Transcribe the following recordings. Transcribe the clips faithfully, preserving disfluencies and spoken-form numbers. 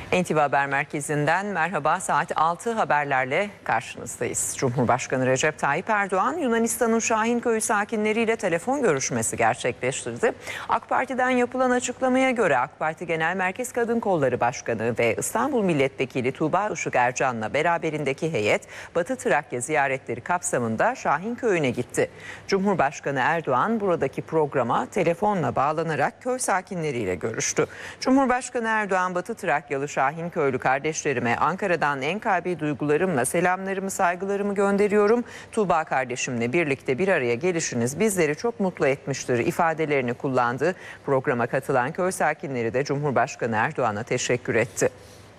N T V Haber Merkezi'nden merhaba, saat altı haberlerle karşınızdayız. Cumhurbaşkanı Recep Tayyip Erdoğan, Yunanistan'ın Şahinköy'ü sakinleriyle telefon görüşmesi gerçekleştirdi. AK Parti'den yapılan açıklamaya göre AK Parti Genel Merkez Kadın Kolları Başkanı ve İstanbul Milletvekili Tuğba Işık Ercan'la beraberindeki heyet, Batı Trakya ziyaretleri kapsamında Şahinköy'üne gitti. Cumhurbaşkanı Erdoğan buradaki programa telefonla bağlanarak köy sakinleriyle görüştü. Cumhurbaşkanı Erdoğan, Batı Trakyalı Şahinköylü kardeşlerime Ankara'dan en kalbi duygularımla selamlarımı, saygılarımı gönderiyorum. Tuğba kardeşimle birlikte bir araya gelişiniz bizleri çok mutlu etmiştir ifadelerini kullandı. Programa katılan köy sakinleri de Cumhurbaşkanı Erdoğan'a teşekkür etti.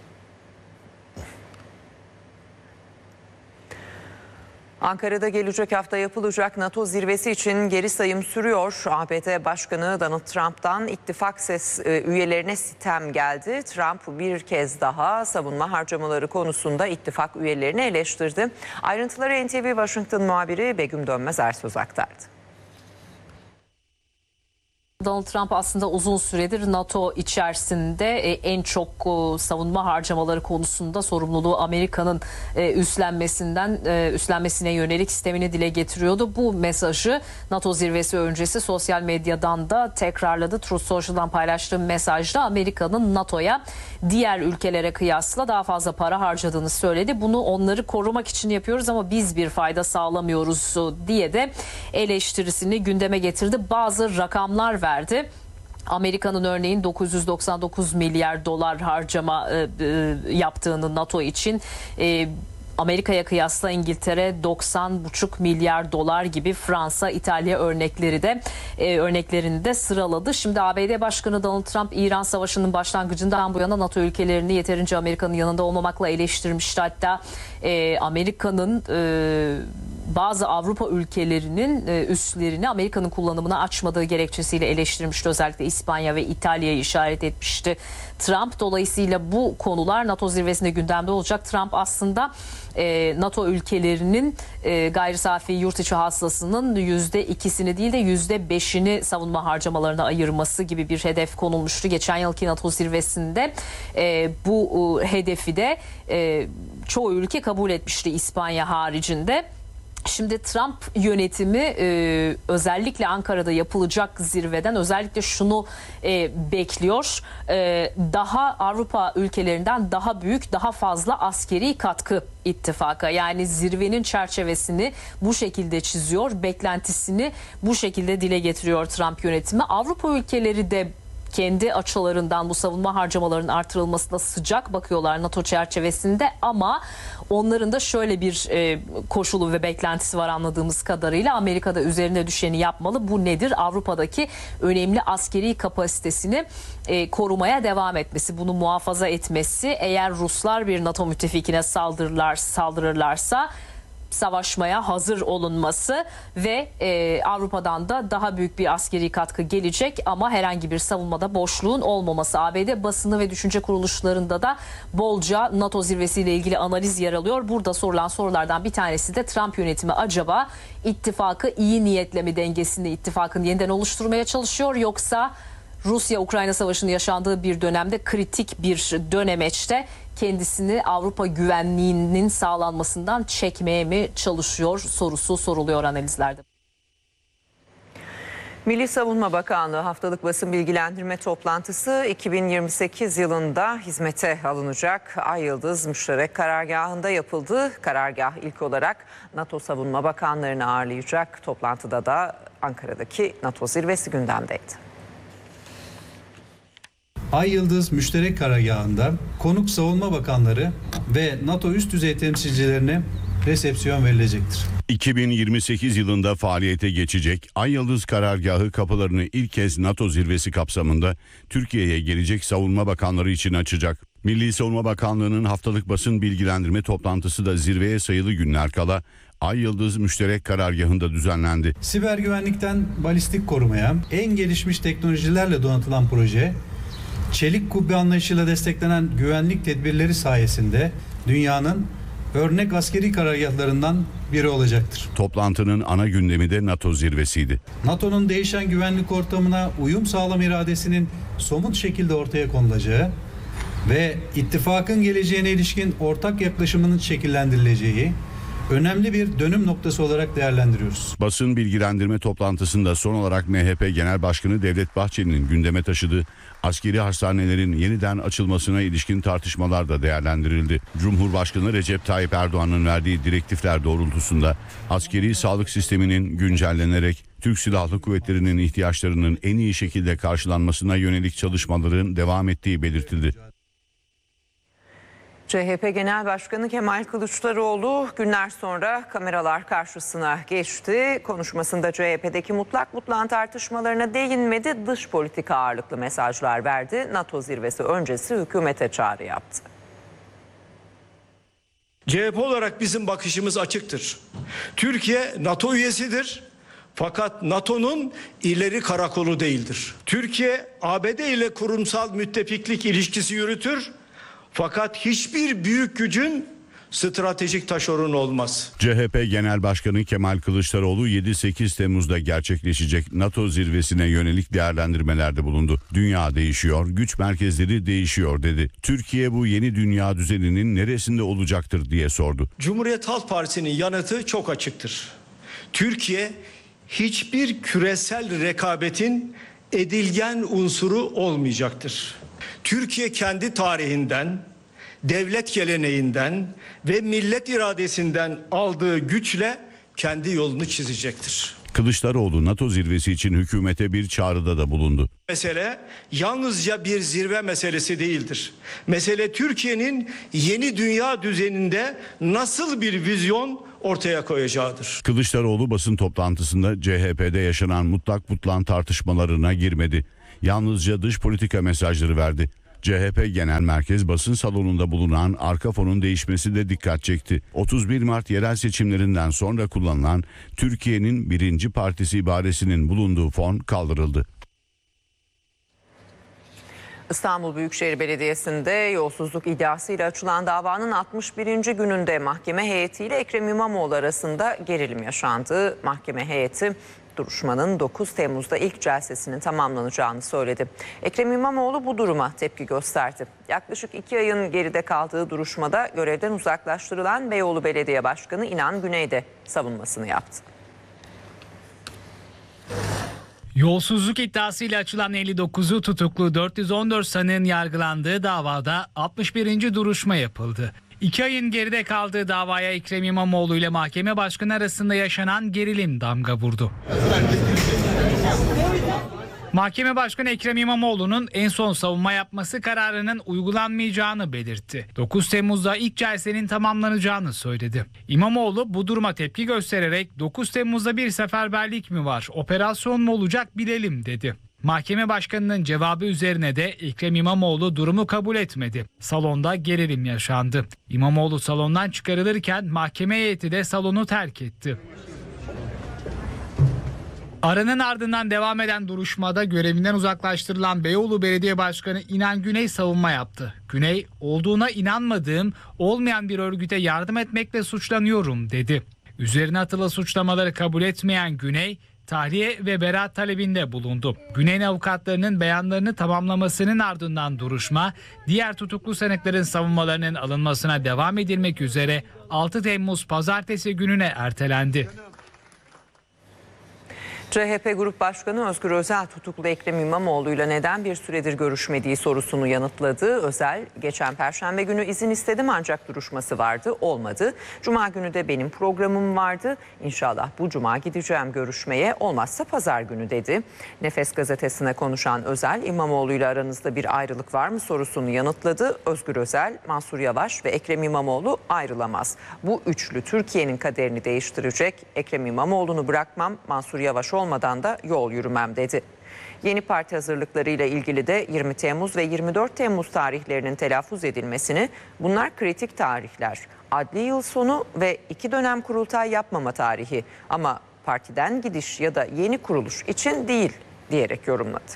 Ankara'da gelecek hafta yapılacak NATO zirvesi için geri sayım sürüyor. A B D Başkanı Donald Trump'tan ittifak ses üyelerine sitem geldi. Trump bir kez daha savunma harcamaları konusunda ittifak üyelerini eleştirdi. Ayrıntıları N T V Washington muhabiri Begüm Dönmez Ersöz aktardı. Donald Trump aslında uzun süredir NATO içerisinde en çok savunma harcamaları konusunda sorumluluğu Amerika'nın üstlenmesinden üstlenmesine yönelik sistemini dile getiriyordu. Bu mesajı NATO zirvesi öncesi sosyal medyadan da tekrarladı. Truth Social'dan paylaştığı mesajda Amerika'nın NATO'ya diğer ülkelere kıyasla daha fazla para harcadığını söyledi. Bunu onları korumak için yapıyoruz ama biz bir fayda sağlamıyoruz diye de eleştirisini gündeme getirdi. Bazı rakamlar verdi. verdi. Amerika'nın örneğin dokuz yüz doksan dokuz milyar dolar harcama e, e, yaptığını NATO için, e, Amerika'ya kıyasla İngiltere doksan buçuk milyar dolar gibi, Fransa, İtalya örnekleri de e, örneklerini de sıraladı. Şimdi A B D Başkanı Donald Trump, İran Savaşı'nın başlangıcından bu yana NATO ülkelerini yeterince Amerika'nın yanında olmamakla eleştirmişti. Hatta e, Amerika'nın e, bazı Avrupa ülkelerinin üslerini Amerika'nın kullanımına açmadığı gerekçesiyle eleştirmişti. Özellikle İspanya ve İtalya'yı işaret etmişti Trump. Dolayısıyla bu konular NATO zirvesinde gündemde olacak. Trump aslında NATO ülkelerinin gayri safi yurt içi hasılasının yüzde ikisini değil de yüzde beşini savunma harcamalarına ayırması gibi bir hedef konulmuştu. Geçen yılki NATO zirvesinde bu hedefi de çoğu ülke kabul etmişti, İspanya haricinde. Şimdi Trump yönetimi e, özellikle Ankara'da yapılacak zirveden özellikle şunu e, bekliyor. E, daha Avrupa ülkelerinden daha büyük, daha fazla askeri katkı ittifaka. Yani zirvenin çerçevesini bu şekilde çiziyor, beklentisini bu şekilde dile getiriyor Trump yönetimi. Avrupa ülkeleri de kendi açılarından bu savunma harcamalarının artırılmasına sıcak bakıyorlar NATO çerçevesinde, ama onların da şöyle bir e, koşulu ve beklentisi var anladığımız kadarıyla. Amerika'da üzerine düşeni yapmalı. Bu nedir? Avrupa'daki önemli askeri kapasitesini e, korumaya devam etmesi, bunu muhafaza etmesi. Eğer Ruslar bir NATO müttefikine saldırırlar, saldırırlarsa savaşmaya hazır olunması ve e, Avrupa'dan da daha büyük bir askeri katkı gelecek ama herhangi bir savunmada boşluğun olmaması. A B D basını ve düşünce kuruluşlarında da bolca NATO zirvesiyle ilgili analiz yer alıyor. Burada sorulan sorulardan bir tanesi de Trump yönetimi acaba ittifakı iyi niyetle mi, dengesini ittifakın yeniden oluşturmaya çalışıyor, yoksa Rusya-Ukrayna savaşının yaşandığı bir dönemde, kritik bir dönemeçte kendisini Avrupa güvenliğinin sağlanmasından çekmeye mi çalışıyor sorusu soruluyor analizlerde. Milli Savunma Bakanlığı haftalık basın bilgilendirme toplantısı iki bin yirmi sekiz yılında hizmete alınacak Ay Yıldız Müşterek Karargahı'nda yapıldı. Karargah ilk olarak NATO Savunma Bakanlarını ağırlayacak. Toplantıda da Ankara'daki NATO zirvesi gündemdeydi. Ay Yıldız Müşterek Karargahı'nda konuk savunma bakanları ve NATO üst düzey temsilcilerine resepsiyon verilecektir. iki bin yirmi sekiz yılında faaliyete geçecek Ay Yıldız Karargahı kapılarını ilk kez NATO zirvesi kapsamında Türkiye'ye gelecek savunma bakanları için açacak. Milli Savunma Bakanlığı'nın haftalık basın bilgilendirme toplantısı da zirveye sayılı günler kala Ay Yıldız Müşterek Karargahı'nda düzenlendi. Siber güvenlikten balistik korumaya en gelişmiş teknolojilerle donatılan proje, çelik kubbe anlayışıyla desteklenen güvenlik tedbirleri sayesinde dünyanın örnek askeri karargahlarından biri olacaktır. Toplantının ana gündemi de NATO zirvesiydi. NATO'nun değişen güvenlik ortamına uyum sağlama iradesinin somut şekilde ortaya konulacağı, ve ittifakın geleceğine ilişkin ortak yaklaşımının şekillendirileceği önemli bir dönüm noktası olarak değerlendiriyoruz. Basın bilgilendirme toplantısında son olarak M H P Genel Başkanı Devlet Bahçeli'nin gündeme taşıdığı askeri hastanelerin yeniden açılmasına ilişkin tartışmalar da değerlendirildi. Cumhurbaşkanı Recep Tayyip Erdoğan'ın verdiği direktifler doğrultusunda askeri sağlık sisteminin güncellenerek Türk Silahlı Kuvvetleri'nin ihtiyaçlarının en iyi şekilde karşılanmasına yönelik çalışmaların devam ettiği belirtildi. C H P Genel Başkanı Kemal Kılıçdaroğlu günler sonra kameralar karşısına geçti. Konuşmasında C H P'deki mutlak mutlağın tartışmalarına değinmedi, dış politika ağırlıklı mesajlar verdi. NATO zirvesi öncesi hükümete çağrı yaptı. C H P olarak bizim bakışımız açıktır. Türkiye NATO üyesidir. Fakat NATO'nun ileri karakolu değildir. Türkiye A B D ile kurumsal müttefiklik ilişkisi yürütür. Fakat hiçbir büyük gücün stratejik taşeronu olmaz. C H P Genel Başkanı Kemal Kılıçdaroğlu yedi sekiz Temmuz'da gerçekleşecek NATO zirvesine yönelik değerlendirmelerde bulundu. Dünya değişiyor, güç merkezleri değişiyor dedi. Türkiye bu yeni dünya düzeninin neresinde olacaktır diye sordu. Cumhuriyet Halk Partisi'nin yanıtı çok açıktır. Türkiye hiçbir küresel rekabetin edilgen unsuru olmayacaktır. Türkiye kendi tarihinden, devlet geleneğinden ve millet iradesinden aldığı güçle kendi yolunu çizecektir. Kılıçdaroğlu NATO zirvesi için hükümete bir çağrıda da bulundu. Mesele yalnızca bir zirve meselesi değildir. Mesele Türkiye'nin yeni dünya düzeninde nasıl bir vizyon ortaya koyacağıdır. Kılıçdaroğlu basın toplantısında C H P'de yaşanan mutlak mutlağın tartışmalarına girmedi. Yalnızca dış politika mesajları verdi. C H P Genel Merkez basın salonunda bulunan arka fonun değişmesi de dikkat çekti. otuz bir Mart yerel seçimlerinden sonra kullanılan Türkiye'nin birinci partisi ibaresinin bulunduğu fon kaldırıldı. İstanbul Büyükşehir Belediyesi'nde yolsuzluk iddiasıyla açılan davanın altmış birinci gününde mahkeme heyetiyle Ekrem İmamoğlu arasında gerilim yaşandı. Mahkeme heyeti duruşmanın dokuz Temmuz'da ilk celsesinin tamamlanacağını söyledi. Ekrem İmamoğlu bu duruma tepki gösterdi. Yaklaşık iki ayın geride kaldığı duruşmada görevden uzaklaştırılan Beyoğlu Belediye Başkanı İnan Güney de savunmasını yaptı. Yolsuzluk iddiasıyla açılan elli dokuzu tutuklu dört yüz on dört sanığın yargılandığı davada altmış birinci duruşma yapıldı. İki ayın geride kaldığı davaya Ekrem İmamoğlu ile mahkeme başkanı arasında yaşanan gerilim damga vurdu. Mahkeme Başkanı Ekrem İmamoğlu'nun en son savunma yapması kararının uygulanmayacağını belirtti. dokuz Temmuz'da ilk celsenin tamamlanacağını söyledi. İmamoğlu bu duruma tepki göstererek dokuz Temmuz'da bir seferberlik mi var, operasyon mu olacak bilelim dedi. Mahkeme Başkanı'nın cevabı üzerine de Ekrem İmamoğlu durumu kabul etmedi. Salonda gerilim yaşandı. İmamoğlu salondan çıkarılırken mahkeme heyeti de salonu terk etti. Aranın ardından devam eden duruşmada görevinden uzaklaştırılan Beyoğlu Belediye Başkanı İnan Güney savunma yaptı. Güney, olduğuna inanmadığım, olmayan bir örgüte yardım etmekle suçlanıyorum dedi. Üzerine atılan suçlamaları kabul etmeyen Güney, tahliye ve beraat talebinde bulundu. Güney'in avukatlarının beyanlarını tamamlamasının ardından duruşma, diğer tutuklu sanıkların savunmalarının alınmasına devam edilmek üzere altı Temmuz Pazartesi gününe ertelendi. C H P Grup Başkanı Özgür Özel tutuklu Ekrem İmamoğlu ile neden bir süredir görüşmediği sorusunu yanıtladı. Özel, geçen Perşembe günü izin istedim ancak duruşması vardı, olmadı. Cuma günü de benim programım vardı. İnşallah bu cuma gideceğim görüşmeye, olmazsa pazar günü dedi. Nefes gazetesine konuşan Özel, İmamoğlu ile aranızda bir ayrılık var mı sorusunu yanıtladı. Özgür Özel, Mansur Yavaş ve Ekrem İmamoğlu ayrılamaz. Bu üçlü Türkiye'nin kaderini değiştirecek. Ekrem İmamoğlu'nu bırakmam, Mansur Yavaş olmadan da yol yürümem dedi. Yeni parti hazırlıklarıyla ilgili de yirmi Temmuz ve yirmi dört Temmuz tarihlerinin telaffuz edilmesini, bunlar kritik tarihler, adli yıl sonu ve iki dönem kurultay yapmama tarihi ama partiden gidiş ya da yeni kuruluş için değil diyerek yorumladı.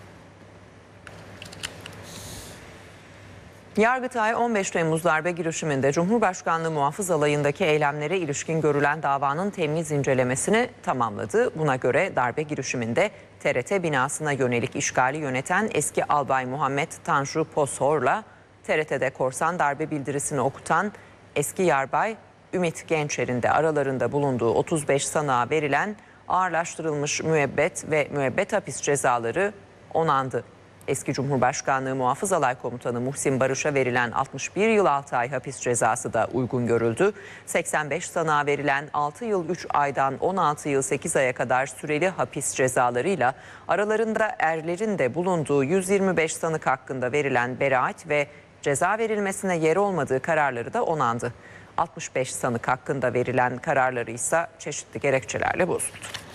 Yargıtay on beş Temmuz darbe girişiminde Cumhurbaşkanlığı muhafız alayındaki eylemlere ilişkin görülen davanın temyiz incelemesini tamamladı. Buna göre darbe girişiminde T R T binasına yönelik işgali yöneten eski albay Muhammed Tanju Posor'la T R T'de korsan darbe bildirisini okutan eski yarbay Ümit Gençer'in de aralarında bulunduğu otuz beş sanığa verilen ağırlaştırılmış müebbet ve müebbet hapis cezaları onandı. Eski Cumhurbaşkanlığı Muhafız Alay Komutanı Muhsin Barış'a verilen altmış bir yıl altı ay hapis cezası da uygun görüldü. seksen beş sanığa verilen altı yıl üç aydan on altı yıl sekiz aya kadar süreli hapis cezalarıyla aralarında erlerin de bulunduğu yüz yirmi beş sanık hakkında verilen beraat ve ceza verilmesine yer olmadığı kararları da onandı. altmış beş sanık hakkında verilen kararları ise çeşitli gerekçelerle bozuldu.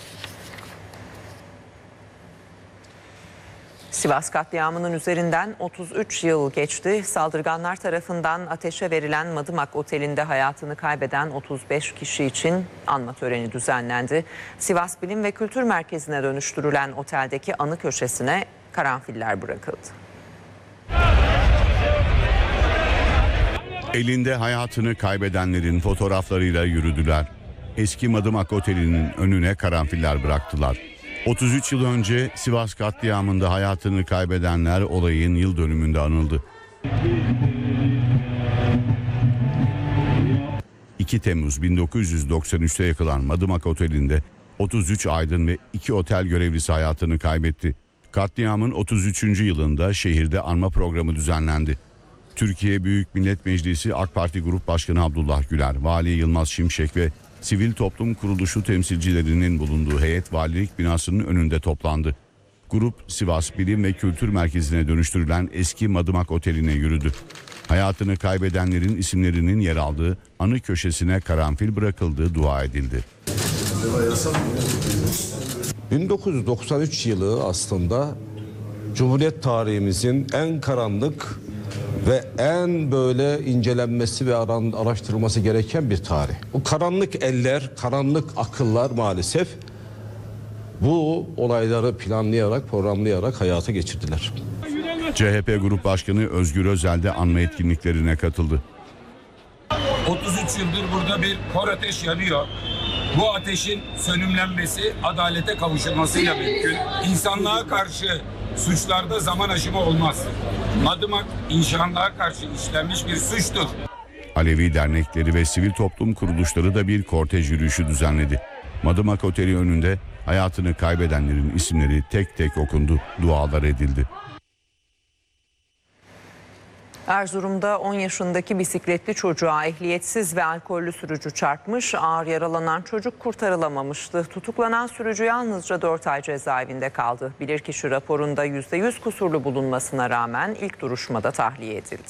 Sivas katliamının üzerinden otuz üç yıl geçti. Saldırganlar tarafından ateşe verilen Madımak Oteli'nde hayatını kaybeden otuz beş kişi için anma töreni düzenlendi. Sivas Bilim ve Kültür Merkezi'ne dönüştürülen oteldeki anı köşesine karanfiller bırakıldı. Elinde hayatını kaybedenlerin fotoğraflarıyla yürüdüler. Eski Madımak Oteli'nin önüne karanfiller bıraktılar. otuz üç yıl önce Sivas katliamında hayatını kaybedenler olayın yıl dönümünde anıldı. iki Temmuz bin dokuz yüz doksan üçte yakılan Madımak Oteli'nde otuz üç aydın ve iki otel görevlisi hayatını kaybetti. Katliamın otuz üçüncü yılında şehirde anma programı düzenlendi. Türkiye Büyük Millet Meclisi AK Parti Grup Başkanı Abdullah Güler, Vali Yılmaz Şimşek ve sivil toplum kuruluşu temsilcilerinin bulunduğu heyet valilik binasının önünde toplandı. Grup Sivas Bilim ve Kültür Merkezi'ne dönüştürülen eski Madımak Oteli'ne yürüdü. Hayatını kaybedenlerin isimlerinin yer aldığı anı köşesine karanfil bırakıldığı dua edildi. bin dokuz yüz doksan üç yılı aslında Cumhuriyet tarihimizin en karanlık ve en böyle incelenmesi ve araştırılması gereken bir tarih. Bu karanlık eller, karanlık akıllar maalesef bu olayları planlayarak, programlayarak hayata geçirdiler. C H P Grup Başkanı Özgür Özel de anma etkinliklerine katıldı. otuz üç yıldır burada bir kor ateş yanıyor. Bu ateşin sönümlenmesi adalete kavuşulmasıyla mümkün. İnsanlığa karşı suçlarda zaman aşımı olmaz. Madımak insanlığa karşı işlenmiş bir suçtur. Alevi dernekleri ve sivil toplum kuruluşları da bir kortej yürüyüşü düzenledi. Madımak Oteli önünde hayatını kaybedenlerin isimleri tek tek okundu, dualar edildi. Erzurum'da on yaşındaki bisikletli çocuğa ehliyetsiz ve alkollü sürücü çarpmış. Ağır yaralanan çocuk kurtarılamamıştı. Tutuklanan sürücü yalnızca dört ay cezaevinde kaldı. Bilirkişi raporunda yüzde yüz kusurlu bulunmasına rağmen ilk duruşmada tahliye edildi.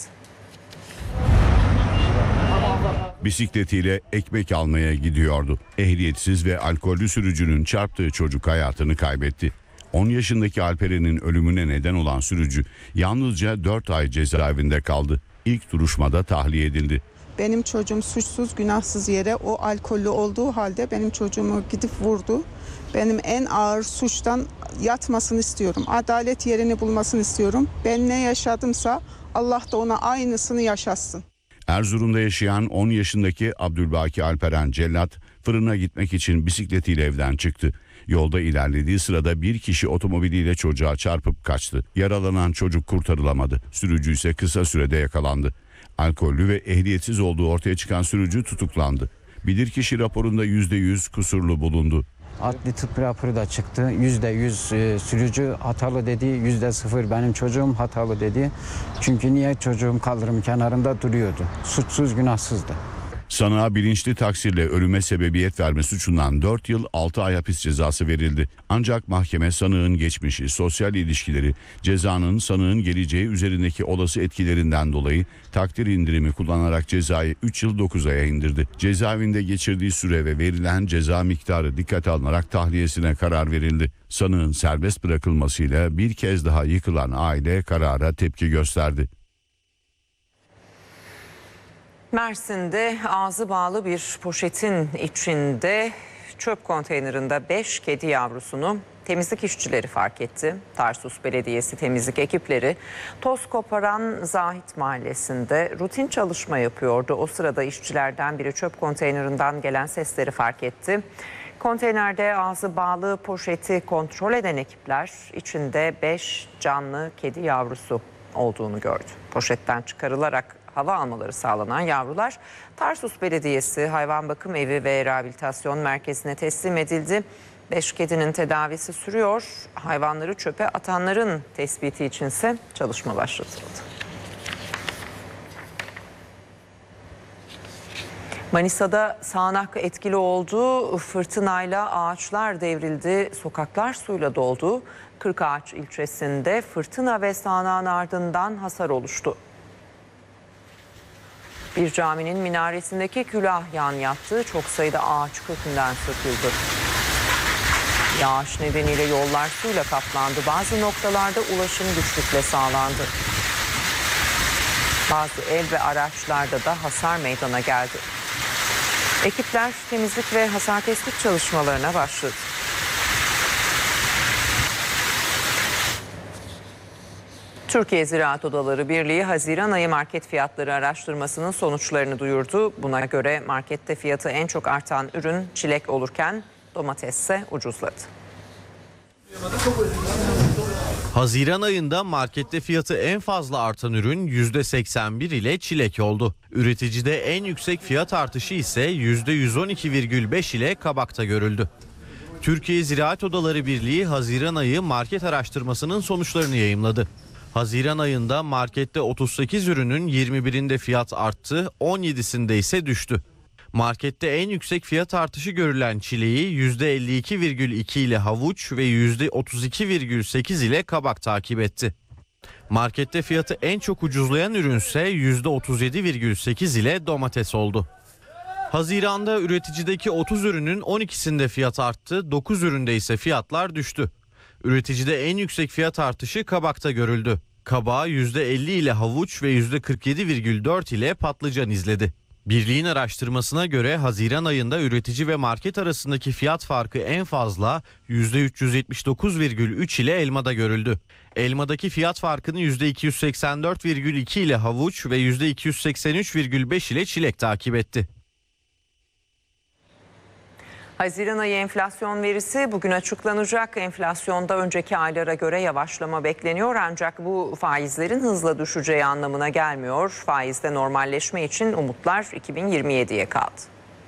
Bisikletiyle ekmek almaya gidiyordu. Ehliyetsiz ve alkollü sürücünün çarptığı çocuk hayatını kaybetti. on yaşındaki Alperen'in ölümüne neden olan sürücü yalnızca dört ay cezaevinde kaldı. İlk duruşmada tahliye edildi. Benim çocuğum suçsuz günahsız yere o alkollü olduğu halde benim çocuğumu gidip vurdu. Benim en ağır suçtan yatmasını istiyorum. Adalet yerini bulmasını istiyorum. Ben ne yaşadımsa Allah da ona aynısını yaşatsın. Erzurum'da yaşayan on yaşındaki Abdülbaki Alperen Cellat fırına gitmek için bisikletiyle evden çıktı. Yolda ilerlediği sırada bir kişi otomobiliyle çocuğa çarpıp kaçtı. Yaralanan çocuk kurtarılamadı. Sürücü ise kısa sürede yakalandı. Alkollü ve ehliyetsiz olduğu ortaya çıkan sürücü tutuklandı. Bilirkişi raporunda yüzde yüz kusurlu bulundu. Adli tıp raporu da çıktı. yüzde yüz e, sürücü hatalı dedi, yüzde sıfır benim çocuğum hatalı dedi. Çünkü niye çocuğum kaldırım kenarında duruyordu. Suçsuz günahsızdı. Sanığa bilinçli taksirle ölüme sebebiyet verme suçundan dört yıl altı ay hapis cezası verildi. Ancak mahkeme sanığın geçmişi, sosyal ilişkileri, cezanın sanığın geleceği üzerindeki olası etkilerinden dolayı takdir indirimi kullanarak cezayı üç yıl dokuz aya indirdi. Cezaevinde geçirdiği süre ve verilen ceza miktarı dikkate alınarak tahliyesine karar verildi. Sanığın serbest bırakılmasıyla bir kez daha yıkılan aile karara tepki gösterdi. Mersin'de ağzı bağlı bir poşetin içinde çöp konteynerinde beş kedi yavrusunu temizlik işçileri fark etti. Tarsus Belediyesi temizlik ekipleri toz koparan Zahit Mahallesi'nde rutin çalışma yapıyordu. O sırada işçilerden biri çöp konteynerinden gelen sesleri fark etti. Konteynerde ağzı bağlı poşeti kontrol eden ekipler içinde beş canlı kedi yavrusu olduğunu gördü. Poşetten çıkarılarak hava almaları sağlanan yavrular Tarsus Belediyesi Hayvan Bakım Evi ve Rehabilitasyon Merkezi'ne teslim edildi. Beş kedinin tedavisi sürüyor. Hayvanları çöpe atanların tespiti içinse çalışma başlatıldı. Manisa'da sağanak etkili oldu. Fırtınayla ağaçlar devrildi. Sokaklar suyla doldu. Kırkağaç ilçesinde fırtına ve sağanağın ardından hasar oluştu. Bir caminin minaresindeki külah yan yattı. Çok sayıda ağaç kökünden söküldü. Yağış nedeniyle yollar suyla kaplandı. Bazı noktalarda ulaşım güçlükle sağlandı. Bazı ev ve araçlarda da hasar meydana geldi. Ekipler temizlik ve hasar tespit çalışmalarına başladı. Türkiye Ziraat Odaları Birliği Haziran ayı market fiyatları araştırmasının sonuçlarını duyurdu. Buna göre markette fiyatı en çok artan ürün çilek olurken domates ise ucuzladı. Haziran ayında markette fiyatı en fazla artan ürün yüzde seksen bir ile çilek oldu. Üreticide en yüksek fiyat artışı ise yüzde yüz on iki virgül beş ile kabakta görüldü. Türkiye Ziraat Odaları Birliği Haziran ayı market araştırmasının sonuçlarını yayımladı. Haziran ayında markette otuz sekiz ürünün yirmi birinde fiyat arttı, on yedisinde ise düştü. Markette en yüksek fiyat artışı görülen çileği yüzde elli iki virgül iki ile havuç ve yüzde otuz iki virgül sekiz ile kabak takip etti. Markette fiyatı en çok ucuzlayan ürünse yüzde otuz yedi virgül sekiz ile domates oldu. Haziran'da üreticideki otuz ürünün on ikisinde fiyat arttı, dokuz üründe ise fiyatlar düştü. Üreticide en yüksek fiyat artışı kabakta görüldü. Kabağı yüzde elli ile havuç ve yüzde kırk yedi virgül dört ile patlıcan izledi. Birliğin araştırmasına göre Haziran ayında üretici ve market arasındaki fiyat farkı en fazla yüzde üç yüz yetmiş dokuz virgül üç ile elmada görüldü. Elmadaki fiyat farkını yüzde iki yüz seksen dört virgül iki ile havuç ve yüzde iki yüz seksen üç virgül beş ile çilek takip etti. Haziran ayı enflasyon verisi bugün açıklanacak. Enflasyonda önceki aylara göre yavaşlama bekleniyor ancak bu faizlerin hızla düşeceği anlamına gelmiyor. Faizde normalleşme için umutlar iki bin yirmi yediye kaldı.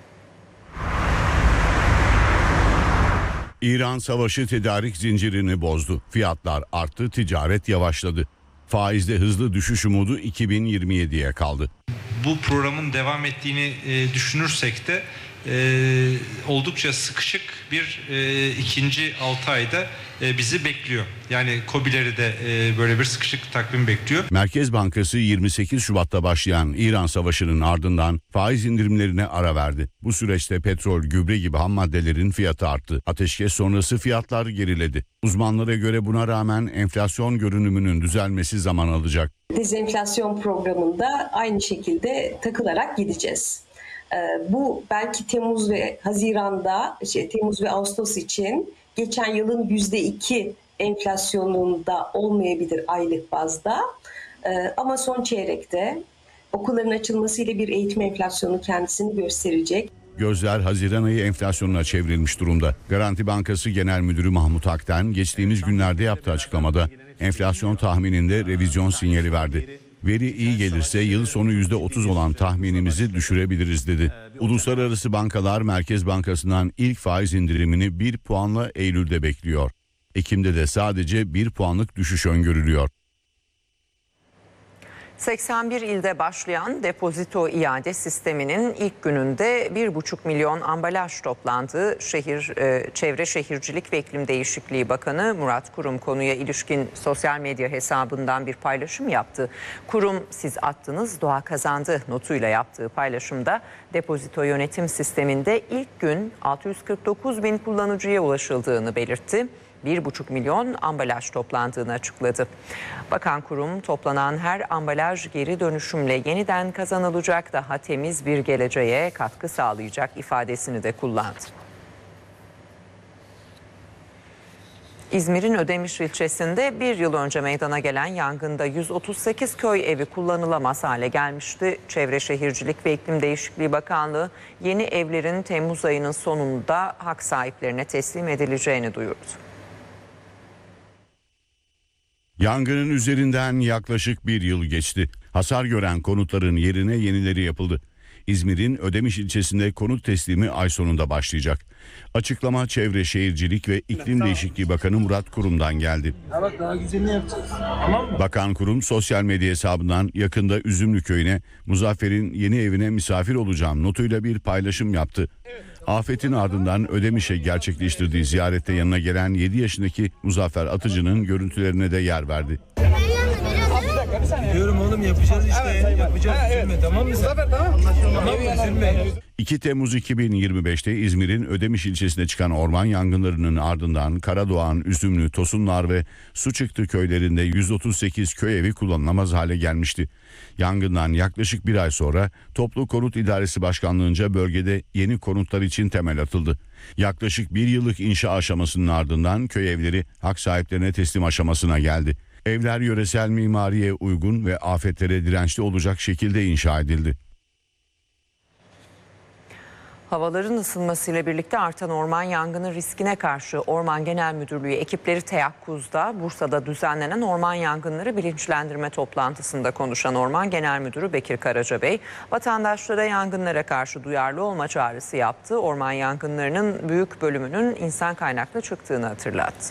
İran savaşı tedarik zincirini bozdu. Fiyatlar arttı, ticaret yavaşladı. Faizde hızlı düşüş umudu iki bin yirmi yediye kaldı. Bu programın devam ettiğini e, düşünürsek de e, oldukça sıkışık bir e, ikinci altı ayda e, bizi bekliyor. Yani KOBİ'leri de e, böyle bir sıkışık takvim bekliyor. Merkez Bankası yirmi sekiz Şubat'ta başlayan İran Savaşı'nın ardından faiz indirimlerine ara verdi. Bu süreçte petrol, gübre gibi ham maddelerin fiyatı arttı. Ateşkes sonrası fiyatlar geriledi. Uzmanlara göre buna rağmen enflasyon görünümünün düzelmesi zaman alacak. Dezenflasyon programında aynı şekilde takılarak gideceğiz. Bu belki Temmuz ve Haziran'da, şey, Temmuz ve Ağustos için geçen yılın yüzde iki enflasyonunda olmayabilir aylık bazda. Ama son çeyrekte okulların açılmasıyla bir eğitim enflasyonu kendisini gösterecek. Gözler Haziran ayı enflasyonuna çevrilmiş durumda. Garanti Bankası Genel Müdürü Mahmut Akten geçtiğimiz günlerde yaptığı açıklamada enflasyon tahmininde revizyon sinyali verdi. Veri iyi gelirse yıl sonu yüzde otuz olan tahminimizi düşürebiliriz dedi. Uluslararası bankalar Merkez Bankası'ndan ilk faiz indirimini bir puanla Eylül'de bekliyor. Ekim'de de sadece bir puanlık düşüş öngörülüyor. seksen bir ilde başlayan depozito iade sisteminin ilk gününde bir buçuk milyon ambalaj toplandı. Şehir, Çevre Şehircilik ve İklim Değişikliği Bakanı Murat Kurum konuya ilişkin sosyal medya hesabından bir paylaşım yaptı. Kurum "siz attınız, doğa kazandı" notuyla yaptığı paylaşımda depozito yönetim sisteminde ilk gün altı yüz kırk dokuz bin kullanıcıya ulaşıldığını belirtti. bir buçuk milyon ambalaj toplandığını açıkladı. Bakan Kurum toplanan her ambalaj geri dönüşümle yeniden kazanılacak, daha temiz bir geleceğe katkı sağlayacak ifadesini de kullandı. İzmir'in Ödemiş ilçesinde bir yıl önce meydana gelen yangında yüz otuz sekiz köy evi kullanılamaz hale gelmişti. Çevre Şehircilik ve İklim Değişikliği Bakanlığı yeni evlerin Temmuz ayının sonunda hak sahiplerine teslim edileceğini duyurdu. Yangının üzerinden yaklaşık bir yıl geçti. Hasar gören konutların yerine yenileri yapıldı. İzmir'in Ödemiş ilçesinde konut teslimi ay sonunda başlayacak. Açıklama Çevre Şehircilik ve İklim Değişikliği Bakanı Murat Kurum'dan geldi. Bak daha güzelini yapacağız. Tamam mı? Bakan Kurum sosyal medya hesabından yakında Üzümlü Köyü'ne Muzaffer'in yeni evine misafir olacağım notuyla bir paylaşım yaptı. Afetin ardından Ödemiş'e gerçekleştirdiği ziyarette yanına gelen yedi yaşındaki Muzaffer Atıcı'nın görüntülerine de yer verdi. Diyorum oğlum yapacağız işte. Evet, yapacağız. Ha, üzülme evet. Tamam mı sen? Zafer, tamam. Tamam üzülme. iki Temmuz iki bin yirmi beşte İzmir'in Ödemiş ilçesinde çıkan orman yangınlarının ardından Karadoğan, Üzümlü, Tosunlar ve Suçıktı köylerinde yüz otuz sekiz köy evi kullanılamaz hale gelmişti. Yangından yaklaşık bir ay sonra Toplu Konut İdaresi Başkanlığı'nca bölgede yeni konutlar için temel atıldı. Yaklaşık bir yıllık inşa aşamasının ardından köy evleri hak sahiplerine teslim aşamasına geldi. Evler yöresel mimariye uygun ve afetlere dirençli olacak şekilde inşa edildi. Havaların ısınmasıyla birlikte artan orman yangını riskine karşı Orman Genel Müdürlüğü ekipleri Teyakkuz'da, Bursa'da düzenlenen orman yangınları bilinçlendirme toplantısında konuşan Orman Genel Müdürü Bekir Karacabey, vatandaşlara yangınlara karşı duyarlı olma çağrısı yaptı. Orman yangınlarının büyük bölümünün insan kaynaklı çıktığını hatırlattı.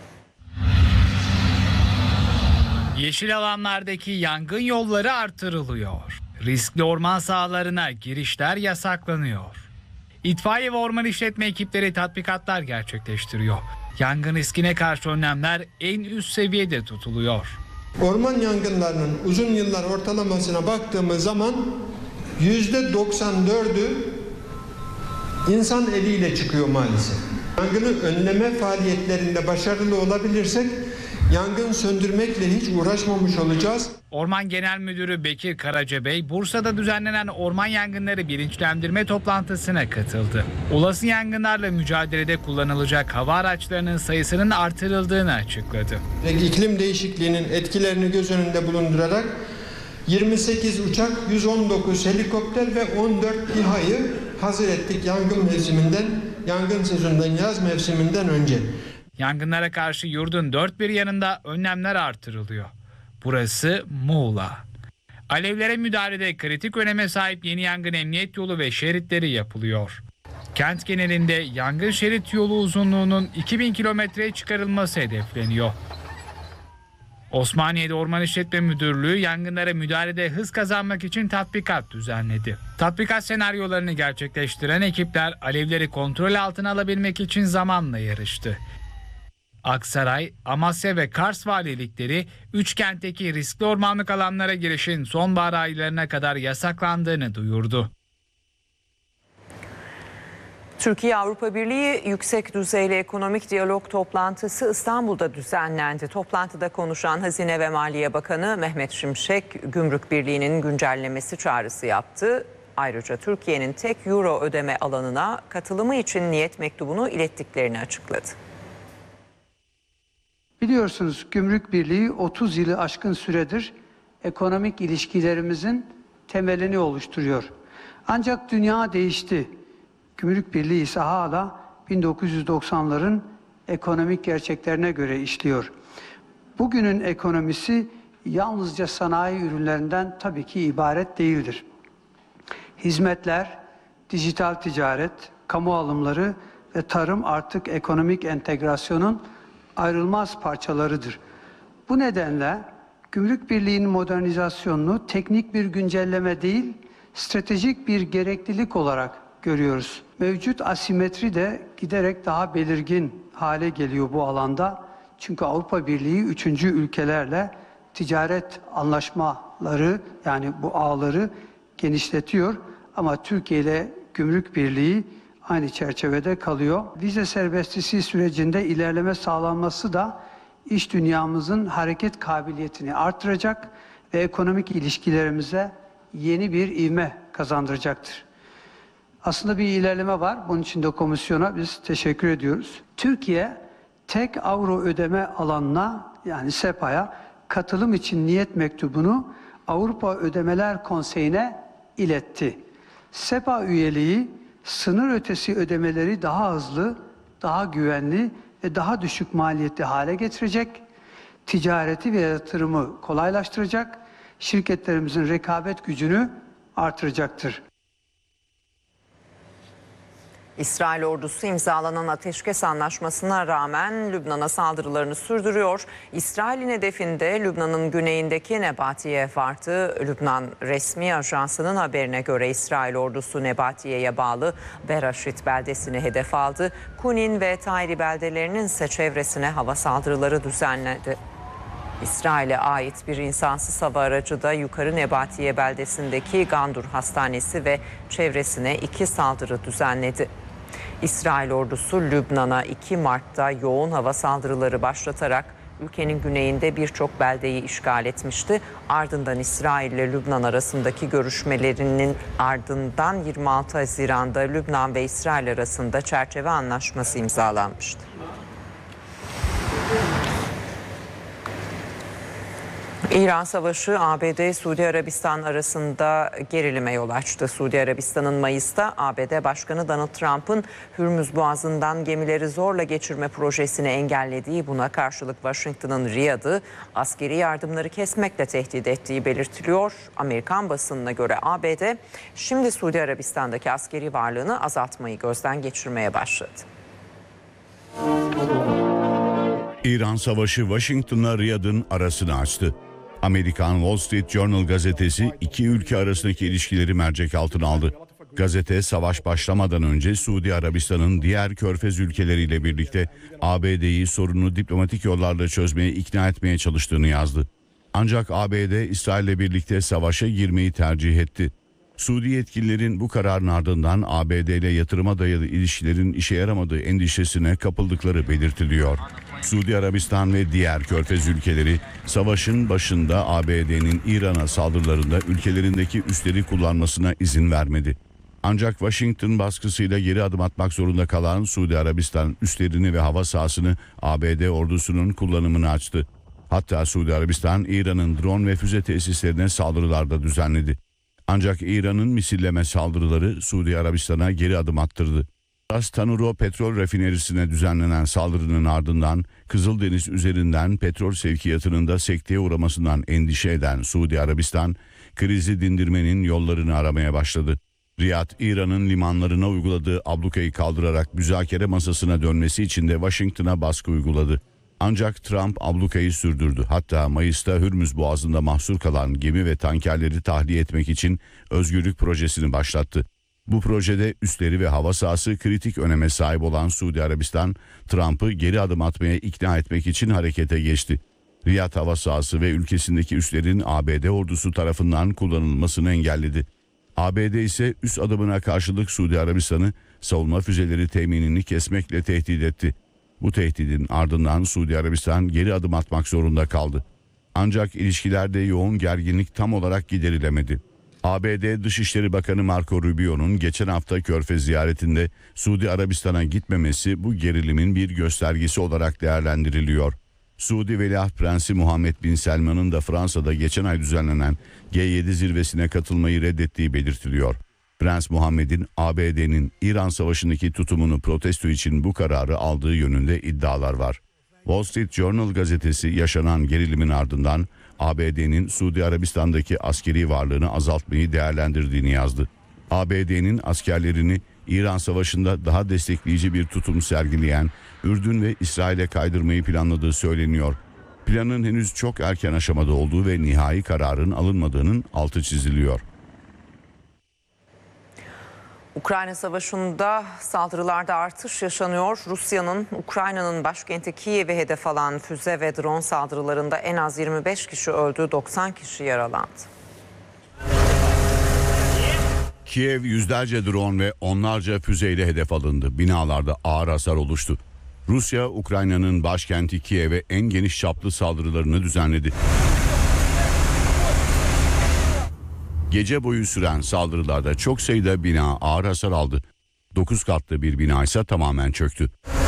Yeşil alanlardaki yangın yolları artırılıyor. Riskli orman sahalarına girişler yasaklanıyor. İtfaiye ve orman işletme ekipleri tatbikatlar gerçekleştiriyor. Yangın riskine karşı önlemler en üst seviyede tutuluyor. Orman yangınlarının uzun yıllar ortalamasına baktığımız zaman yüzde doksan dördü insan eliyle çıkıyor maalesef. Yangını önleme faaliyetlerinde başarılı olabilirsek yangın söndürmekle hiç uğraşmamış olacağız. Orman Genel Müdürü Bekir Karacabey, Bursa'da düzenlenen orman yangınları bilinçlendirme toplantısına katıldı. Olası yangınlarla mücadelede kullanılacak hava araçlarının sayısının artırıldığını açıkladı. İklim değişikliğinin etkilerini göz önünde bulundurarak yirmi sekiz uçak, yüz on dokuz helikopter ve on dört İHA'yı hazır ettik yangın mevsiminden, yangın sezonundan, yaz mevsiminden önce. Yangınlara karşı yurdun dört bir yanında önlemler artırılıyor. Burası Muğla. Alevlere müdahalede kritik öneme sahip yeni yangın emniyet yolu ve şeritleri yapılıyor. Kent genelinde yangın şerit yolu uzunluğunun iki bin kilometreye çıkarılması hedefleniyor. Osmaniye'de Orman İşletme Müdürlüğü yangınlara müdahalede hız kazanmak için tatbikat düzenledi. Tatbikat senaryolarını gerçekleştiren ekipler alevleri kontrol altına alabilmek için zamanla yarıştı. Aksaray, Amasya ve Kars valilikleri üç kentteki riskli ormanlık alanlara girişin sonbahar aylarına kadar yasaklandığını duyurdu. Türkiye-Avrupa Birliği Yüksek Düzeyli Ekonomik Diyalog toplantısı İstanbul'da düzenlendi. Toplantıda konuşan Hazine ve Maliye Bakanı Mehmet Şimşek, Gümrük Birliği'nin güncellemesi çağrısı yaptı. Ayrıca Türkiye'nin tek euro ödeme alanına katılımı için niyet mektubunu ilettiklerini açıkladı. Biliyorsunuz Gümrük Birliği otuz yılı aşkın süredir ekonomik ilişkilerimizin temelini oluşturuyor. Ancak dünya değişti. Gümrük Birliği ise hala bin dokuz yüz doksanların ekonomik gerçeklerine göre işliyor. Bugünün ekonomisi yalnızca sanayi ürünlerinden tabii ki ibaret değildir. Hizmetler, dijital ticaret, kamu alımları ve tarım artık ekonomik entegrasyonun ayrılmaz parçalarıdır. Bu nedenle Gümrük Birliği'nin modernizasyonunu teknik bir güncelleme değil, stratejik bir gereklilik olarak görüyoruz. Mevcut asimetri de giderek daha belirgin hale geliyor bu alanda. Çünkü Avrupa Birliği üçüncü ülkelerle ticaret anlaşmaları, yani bu ağları genişletiyor. Ama Türkiye ile Gümrük Birliği aynı çerçevede kalıyor. Vize serbestisi sürecinde ilerleme sağlanması da iş dünyamızın hareket kabiliyetini artıracak ve ekonomik ilişkilerimize yeni bir ivme kazandıracaktır. Aslında bir ilerleme var. Bunun için de komisyona biz teşekkür ediyoruz. Türkiye tek avro ödeme alanına, yani SEPA'ya katılım için niyet mektubunu Avrupa Ödemeler Konseyi'ne iletti. SEPA üyeliği sınır ötesi ödemeleri daha hızlı, daha güvenli ve daha düşük maliyetli hale getirecek. ticareti ve yatırımı kolaylaştıracak, şirketlerimizin rekabet gücünü artıracaktır. İsrail ordusu imzalanan ateşkes anlaşmasına rağmen Lübnan'a saldırılarını sürdürüyor. İsrail'in hedefinde Lübnan'ın güneyindeki Nebatiye vardı. Lübnan resmi ajansının haberine göre İsrail ordusu Nebatiye'ye bağlı Beraşit beldesini hedef aldı. Kunin ve Tayri beldelerinin ise çevresine hava saldırıları düzenledi. İsrail'e ait bir insansız hava aracı da Yukarı Nebatiye beldesindeki Gandur Hastanesi ve çevresine iki saldırı düzenledi. İsrail ordusu Lübnan'a iki Mart'ta yoğun hava saldırıları başlatarak ülkenin güneyinde birçok beldeyi işgal etmişti. Ardından İsrail ile Lübnan arasındaki görüşmelerinin ardından yirmi altı Haziran'da Lübnan ve İsrail arasında çerçeve anlaşması imzalanmıştı. İran Savaşı A B D-Suudi Arabistan arasında gerilime yol açtı. Suudi Arabistan'ın Mayıs'ta A B D Başkanı Donald Trump'ın Hürmüz Boğazı'ndan gemileri zorla geçirme projesini engellediği, buna karşılık Washington'ın Riyad'ı askeri yardımları kesmekle tehdit ettiği belirtiliyor. Amerikan basınına göre A B D şimdi Suudi Arabistan'daki askeri varlığını azaltmayı gözden geçirmeye başladı. İran Savaşı Washington'la Riyad'ın arasını açtı. Amerikan Wall Street Journal gazetesi iki ülke arasındaki ilişkileri mercek altına aldı. Gazete savaş başlamadan önce Suudi Arabistan'ın diğer Körfez ülkeleriyle birlikte A B D'yi sorunu diplomatik yollarla çözmeye ikna etmeye çalıştığını yazdı. Ancak A B D İsrail'le birlikte savaşa girmeyi tercih etti. Suudi yetkililerin bu kararın ardından A B D ile yatırıma dayalı ilişkilerin işe yaramadığı endişesine kapıldıkları belirtiliyor. Suudi Arabistan ve diğer Körfez ülkeleri savaşın başında A B D'nin İran'a saldırılarında ülkelerindeki üsleri kullanmasına izin vermedi. Ancak Washington baskısıyla geri adım atmak zorunda kalan Suudi Arabistan üslerini ve hava sahasını A B D ordusunun kullanımını açtı. Hatta Suudi Arabistan İran'ın drone ve füze tesislerine saldırılar da düzenledi. Ancak İran'ın misilleme saldırıları Suudi Arabistan'a geri adım attırdı. Ras Tanuro petrol rafinerisine düzenlenen saldırının ardından Kızıldeniz üzerinden petrol sevkiyatının da sekteye uğramasından endişe eden Suudi Arabistan, krizi dindirmenin yollarını aramaya başladı. Riyad, İran'ın limanlarına uyguladığı ablukayı kaldırarak müzakere masasına dönmesi için de Washington'a baskı uyguladı. Ancak Trump ablukayı sürdürdü. Hatta Mayıs'ta Hürmüz Boğazı'nda mahsur kalan gemi ve tankerleri tahliye etmek için özgürlük projesini başlattı. Bu projede üsleri ve hava sahası kritik öneme sahip olan Suudi Arabistan, Trump'ı geri adım atmaya ikna etmek için harekete geçti. Riyad hava sahası ve ülkesindeki üslerin A B D ordusu tarafından kullanılmasını engelledi. A B D ise üs adımına karşılık Suudi Arabistan'ı savunma füzeleri teminini kesmekle tehdit etti. Bu tehdidin ardından Suudi Arabistan geri adım atmak zorunda kaldı. Ancak ilişkilerde yoğun gerginlik tam olarak giderilemedi. A B D Dışişleri Bakanı Marco Rubio'nun geçen hafta Körfez ziyaretinde Suudi Arabistan'a gitmemesi bu gerilimin bir göstergesi olarak değerlendiriliyor. Suudi Veliaht Prensi Muhammed Bin Selman'ın da Fransa'da geçen ay düzenlenen G yedi zirvesine katılmayı reddettiği belirtiliyor. Prens Muhammed'in A B D'nin İran Savaşı'ndaki tutumunu protesto için bu kararı aldığı yönünde iddialar var. Wall Street Journal gazetesi yaşanan gerilimin ardından A B D'nin Suudi Arabistan'daki askeri varlığını azaltmayı değerlendirdiğini yazdı. A B D'nin askerlerini İran Savaşı'nda daha destekleyici bir tutum sergileyen Ürdün ve İsrail'e kaydırmayı planladığı söyleniyor. Planın henüz çok erken aşamada olduğu ve nihai kararın alınmadığının altı çiziliyor. Ukrayna Savaşı'nda saldırılarda artış yaşanıyor. Rusya'nın Ukrayna'nın başkenti Kiev'e hedef alan füze ve drone saldırılarında en az yirmi beş kişi öldü, doksan kişi yaralandı. Kiev yüzlerce drone ve onlarca füzeyle hedef alındı. Binalarda ağır hasar oluştu. Rusya, Ukrayna'nın başkenti Kiev'e en geniş çaplı saldırılarını düzenledi. Gece boyu süren saldırılarda çok sayıda bina ağır hasar aldı. dokuz katlı bir bina ise tamamen çöktü.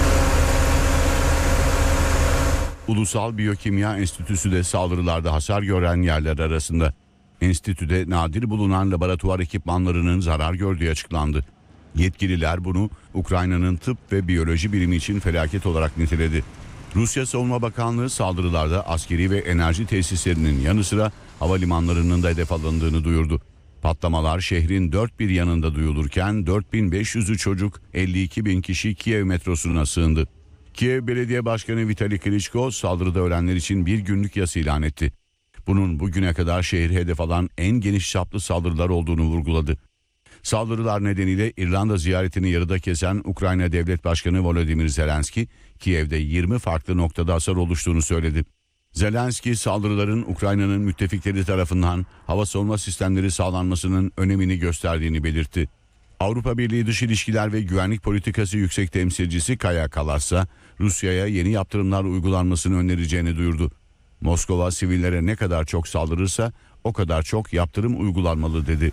Ulusal Biyokimya Enstitüsü de saldırılarda hasar gören yerler arasında. Enstitüde nadir bulunan laboratuvar ekipmanlarının zarar gördüğü açıklandı. Yetkililer bunu Ukrayna'nın tıp ve biyoloji bilimi için felaket olarak niteledi. Rusya Savunma Bakanlığı saldırılarda askeri ve enerji tesislerinin yanı sıra havalimanlarının da hedef alındığını duyurdu. Patlamalar şehrin dört bir yanında duyulurken dört bin beş yüzü çocuk, elli iki bin kişi Kiev metrosuna sığındı. Kiev Belediye Başkanı Vitali Klitschko saldırıda ölenler için bir günlük yas ilan etti. Bunun bugüne kadar şehri hedef alan en geniş çaplı saldırılar olduğunu vurguladı. Saldırılar nedeniyle İrlanda ziyaretini yarıda kesen Ukrayna Devlet Başkanı Volodymyr Zelenski, Kiev'de yirmi farklı noktada hasar oluştuğunu söyledi. Zelenski saldırıların Ukrayna'nın müttefikleri tarafından hava savunma sistemleri sağlanmasının önemini gösterdiğini belirtti. Avrupa Birliği Dış İlişkiler ve Güvenlik Politikası Yüksek Temsilcisi Kaja Kallas ise Rusya'ya yeni yaptırımlar uygulanmasını önereceğini duyurdu. Moskova sivillere ne kadar çok saldırırsa o kadar çok yaptırım uygulanmalı dedi.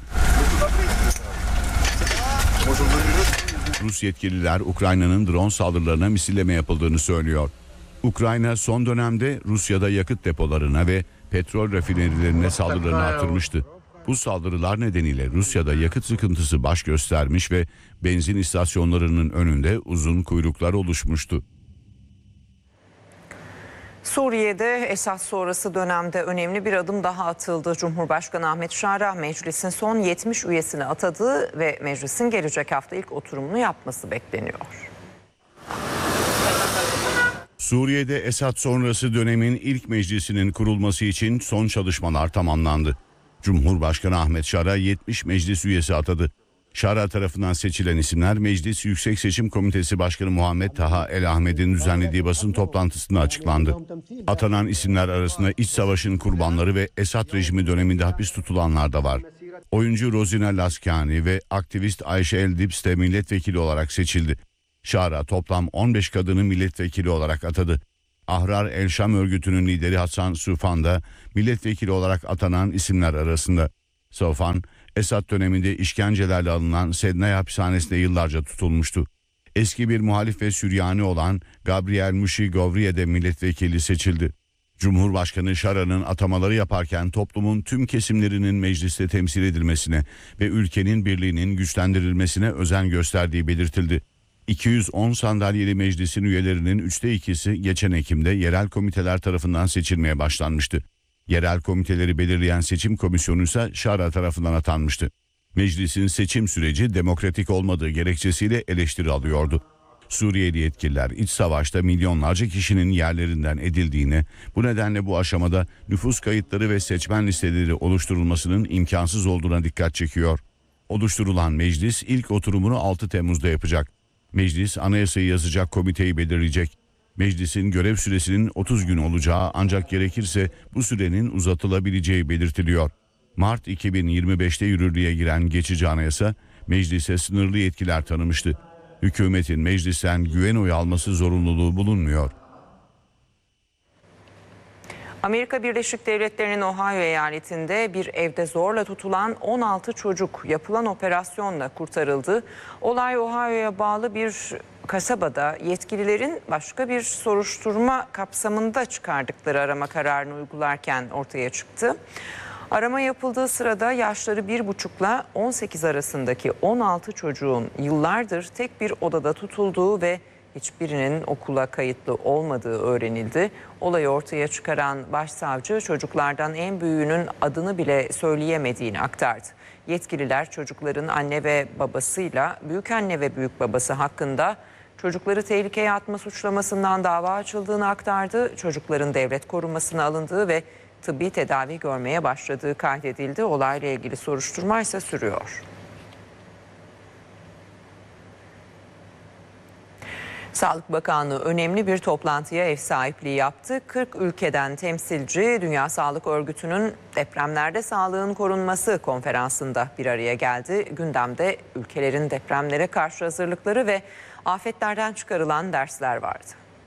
Rus yetkililer Ukrayna'nın drone saldırılarına misilleme yapıldığını söylüyor. Ukrayna son dönemde Rusya'da yakıt depolarına ve petrol rafinerilerine saldırılarını artırmıştı. Bu saldırılar nedeniyle Rusya'da yakıt sıkıntısı baş göstermiş ve benzin istasyonlarının önünde uzun kuyruklar oluşmuştu. Suriye'de Esad sonrası dönemde önemli bir adım daha atıldı. Cumhurbaşkanı Ahmet Şara meclisin son yetmiş üyesini atadı ve meclisin gelecek hafta ilk oturumunu yapması bekleniyor. Suriye'de Esad sonrası dönemin ilk meclisinin kurulması için son çalışmalar tamamlandı. Cumhurbaşkanı Ahmet Şara yetmiş meclis üyesi atadı. Şara tarafından seçilen isimler Meclis Yüksek Seçim Komitesi Başkanı Muhammed Taha El Ahmed'in düzenlediği basın toplantısında açıklandı. Atanan isimler arasında iç savaşın kurbanları ve Esad rejimi döneminde hapis tutulanlar da var. Oyuncu Rozina Laskani ve aktivist Ayşe El Dips de milletvekili olarak seçildi. Şara toplam on beş kadını milletvekili olarak atadı. Ahrar El Şam örgütünün lideri Hasan Sufan da milletvekili olarak atanan isimler arasında. Sufan, Esad döneminde işkencelerle alınan Sednay hapishanesinde yıllarca tutulmuştu. Eski bir muhalif ve Süryani olan Gabriel Mushi Govriye de milletvekili seçildi. Cumhurbaşkanı Şara'nın atamaları yaparken toplumun tüm kesimlerinin mecliste temsil edilmesine ve ülkenin birliğinin güçlendirilmesine özen gösterdiği belirtildi. iki yüz on sandalyeli meclisin üyelerinin üçte ikisi geçen Ekim'de yerel komiteler tarafından seçilmeye başlanmıştı. Yerel komiteleri belirleyen seçim komisyonu ise Şara tarafından atanmıştı. Meclisin seçim süreci demokratik olmadığı gerekçesiyle eleştiri alıyordu. Suriyeli yetkililer iç savaşta milyonlarca kişinin yerlerinden edildiğine, bu nedenle bu aşamada nüfus kayıtları ve seçmen listeleri oluşturulmasının imkansız olduğuna dikkat çekiyor. Oluşturulan meclis ilk oturumunu altı Temmuz'da yapacak. Meclis anayasayı yazacak komiteyi belirleyecek. Meclisin görev süresinin otuz gün olacağı ancak gerekirse bu sürenin uzatılabileceği belirtiliyor. Mart iki bin yirmi beşte yürürlüğe giren geçici anayasa meclise sınırlı yetkiler tanımıştı. Hükümetin meclisten güven oyu alması zorunluluğu bulunmuyor. Amerika Birleşik Devletleri'nin Ohio eyaletinde bir evde zorla tutulan on altı çocuk yapılan operasyonla kurtarıldı. Olay Ohio'ya bağlı bir kasabada yetkililerin başka bir soruşturma kapsamında çıkardıkları arama kararını uygularken ortaya çıktı. Arama yapıldığı sırada yaşları bir buçukla on sekiz arasındaki on altı çocuğun yıllardır tek bir odada tutulduğu ve hiçbirinin okula kayıtlı olmadığı öğrenildi. Olayı ortaya çıkaran başsavcı çocuklardan en büyüğünün adını bile söyleyemediğini aktardı. Yetkililer çocukların anne ve babasıyla büyükanne ve büyük babası hakkında çocukları tehlikeye atma suçlamasından dava açıldığını aktardı. Çocukların devlet korumasına alındığı ve tıbbi tedavi görmeye başladığı kaydedildi. Olayla ilgili soruşturma ise sürüyor. Sağlık Bakanlığı önemli bir toplantıya ev sahipliği yaptı. kırk ülkeden temsilci Dünya Sağlık Örgütü'nün depremlerde sağlığın korunması konferansında bir araya geldi. Gündemde ülkelerin depremlere karşı hazırlıkları ve afetlerden çıkarılan dersler vardı.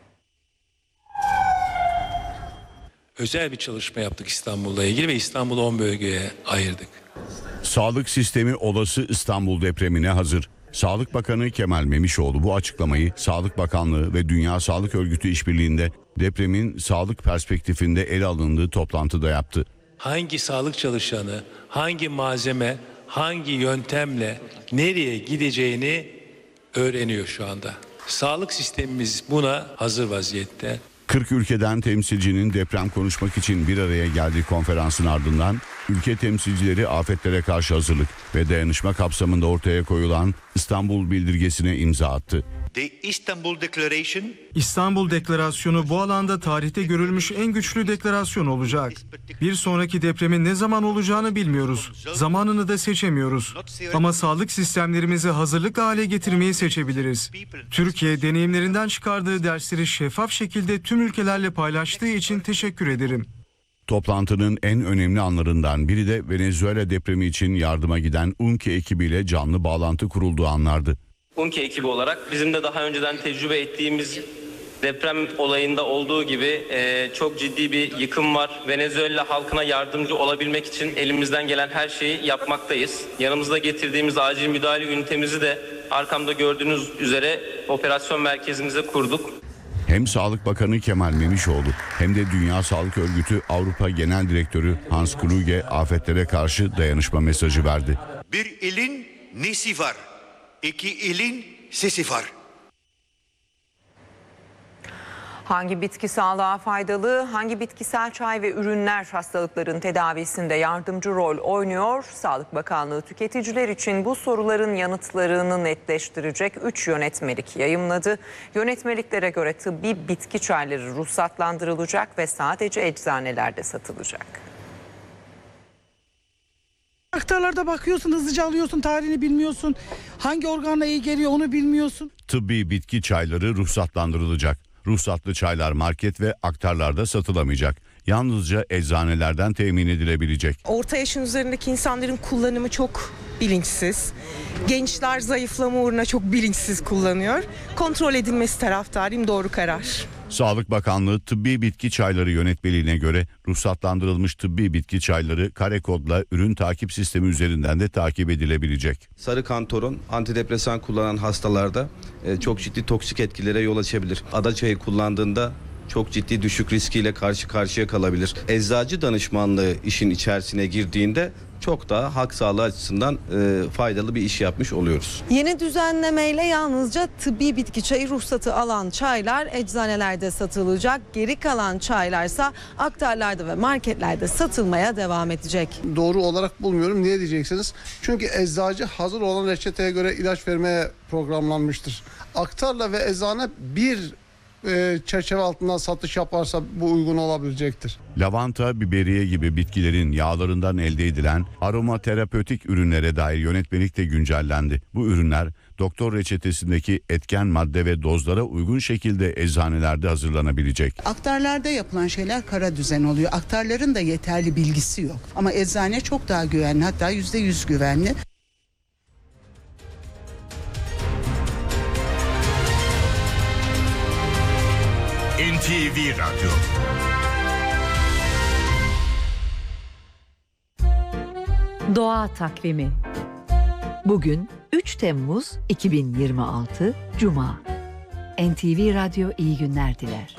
Özel bir çalışma yaptık İstanbul'la ilgili ve İstanbul'u on bölgeye ayırdık. Sağlık sistemi olası İstanbul depremine hazır. Sağlık Bakanı Kemal Memişoğlu bu açıklamayı Sağlık Bakanlığı ve Dünya Sağlık Örgütü işbirliğinde depremin sağlık perspektifinde ele alındığı toplantıda yaptı. Hangi sağlık çalışanı, hangi malzeme, hangi yöntemle nereye gideceğini öğreniyor şu anda. Sağlık sistemimiz buna hazır vaziyette. kırk ülkeden temsilcinin deprem konuşmak için bir araya geldiği konferansın ardından ülke temsilcileri afetlere karşı hazırlık ve dayanışma kapsamında ortaya koyulan İstanbul Bildirgesi'ne imza attı. İstanbul Deklarasyonu bu alanda tarihte görülmüş en güçlü deklarasyon olacak. Bir sonraki depremin ne zaman olacağını bilmiyoruz. Zamanını da seçemiyoruz. Ama sağlık sistemlerimizi hazırlıklı hale getirmeyi seçebiliriz. Türkiye deneyimlerinden çıkardığı dersleri şeffaf şekilde tüm ülkelerle paylaştığı için teşekkür ederim. Toplantının en önemli anlarından biri de Venezuela depremi için yardıma giden UNKE ekibiyle canlı bağlantı kurulduğu anlardı. UNKE ekibi olarak bizim de daha önceden tecrübe ettiğimiz deprem olayında olduğu gibi e, çok ciddi bir yıkım var. Venezuela halkına yardımcı olabilmek için elimizden gelen her şeyi yapmaktayız. Yanımızda getirdiğimiz acil müdahale ünitemizi de arkamda gördüğünüz üzere operasyon merkezimize kurduk. Hem Sağlık Bakanı Kemal Memişoğlu hem de Dünya Sağlık Örgütü Avrupa Genel Direktörü Hans Kluge afetlere karşı dayanışma mesajı verdi. Bir ilin nesi var? İki ilin sesi var. Hangi bitki sağlığa faydalı, hangi bitkisel çay ve ürünler hastalıkların tedavisinde yardımcı rol oynuyor? Sağlık Bakanlığı tüketiciler için bu soruların yanıtlarını netleştirecek üç yönetmelik yayımladı. Yönetmeliklere göre tıbbi bitki çayları ruhsatlandırılacak ve sadece eczanelerde satılacak. Aktarlarda bakıyorsun, hızlıca alıyorsun, tarihini bilmiyorsun. Hangi organla iyi geliyor onu bilmiyorsun. Tıbbi bitki çayları ruhsatlandırılacak. Ruhsatlı çaylar market ve aktarlarda satılamayacak. Yalnızca eczanelerden temin edilebilecek. Orta yaşın üzerindeki insanların kullanımı çok bilinçsiz. Gençler zayıflama uğruna çok bilinçsiz kullanıyor. Kontrol edilmesi taraftarıyım, doğru karar. Sağlık Bakanlığı tıbbi bitki çayları yönetmeliğine göre ruhsatlandırılmış tıbbi bitki çayları kare kodla ürün takip sistemi üzerinden de takip edilebilecek. Sarı kantaron antidepresan kullanan hastalarda e, çok ciddi toksik etkilere yol açabilir. Ada çayı kullandığında çok ciddi düşük riskiyle karşı karşıya kalabilir. Eczacı danışmanlığı işin içerisine girdiğinde çok daha halk sağlığı açısından e, faydalı bir iş yapmış oluyoruz. Yeni düzenlemeyle yalnızca tıbbi bitki çayı ruhsatı alan çaylar eczanelerde satılacak. Geri kalan çaylarsa aktarlarda ve marketlerde satılmaya devam edecek. Doğru olarak bulmuyorum. Niye diyeceksiniz? Çünkü eczacı hazır olan reçeteye göre ilaç vermeye programlanmıştır. Aktarla ve eczane bir çerçeve altından satış yaparsa bu uygun olabilecektir. Lavanta, biberiye gibi bitkilerin yağlarından elde edilen aromaterapötik ürünlere dair yönetmelik de güncellendi. Bu ürünler doktor reçetesindeki etken madde ve dozlara uygun şekilde eczanelerde hazırlanabilecek. Aktarlarda yapılan şeyler kara düzen oluyor. Aktarların da yeterli bilgisi yok. Ama eczane çok daha güvenli, hatta yüzde yüz güvenli. N T V Radyo. Doğa Takvimi. Bugün üç Temmuz iki bin yirmi altı Cuma. N T V Radyo iyi günler diler.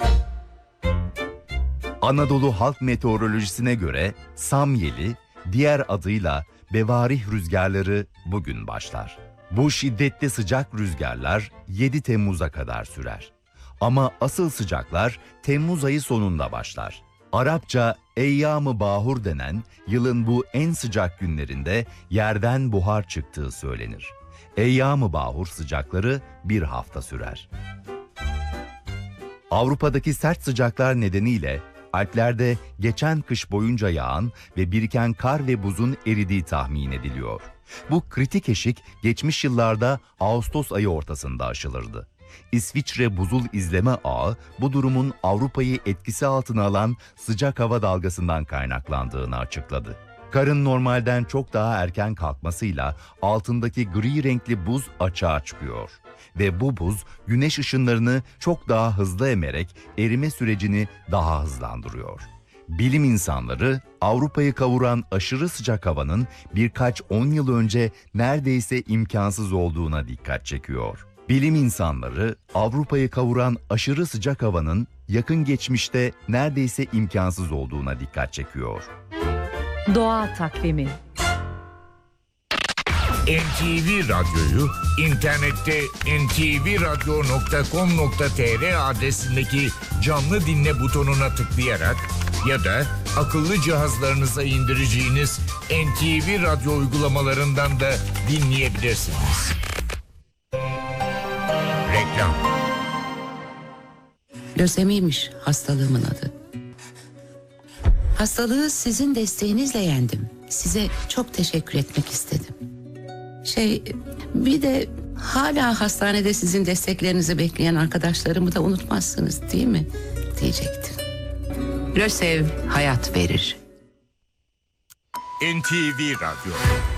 Anadolu Halk Meteorolojisi'ne göre Samyeli, diğer adıyla Bevarih rüzgarları bugün başlar. Bu şiddetli sıcak rüzgarlar yedi Temmuz'a kadar sürer. Ama asıl sıcaklar Temmuz ayı sonunda başlar. Arapça Eyyam-ı Bahur denen yılın bu en sıcak günlerinde yerden buhar çıktığı söylenir. Eyyam-ı Bahur sıcakları bir hafta sürer. Avrupa'daki sert sıcaklar nedeniyle Alplerde geçen kış boyunca yağan ve biriken kar ve buzun eridiği tahmin ediliyor. Bu kritik eşik geçmiş yıllarda Ağustos ayı ortasında aşılırdı. İsviçre Buzul İzleme Ağı bu durumun Avrupa'yı etkisi altına alan sıcak hava dalgasından kaynaklandığını açıkladı. Karın normalden çok daha erken kalkmasıyla altındaki gri renkli buz açığa çıkıyor. Ve bu buz güneş ışınlarını çok daha hızlı emerek erime sürecini daha hızlandırıyor. Bilim insanları Avrupa'yı kavuran aşırı sıcak havanın birkaç on yıl önce neredeyse imkansız olduğuna dikkat çekiyor. Bilim insanları Avrupa'yı kavuran aşırı sıcak havanın yakın geçmişte neredeyse imkansız olduğuna dikkat çekiyor. Doğa Takvimi. N T V Radyo'yu internette en te ve radyo nokta com nokta te er adresindeki canlı dinle butonuna tıklayarak ya da akıllı cihazlarınıza indireceğiniz N T V Radyo uygulamalarından da dinleyebilirsiniz. Reklam. Lösemiymiş hastalığımın adı. Hastalığı sizin desteğinizle yendim. Size çok teşekkür etmek istedim. Şey, bir de hala hastanede sizin desteklerinizi bekleyen arkadaşlarımı da unutmazsınız değil mi? Diyecektim. Lösev hayat verir. N T V Radyo.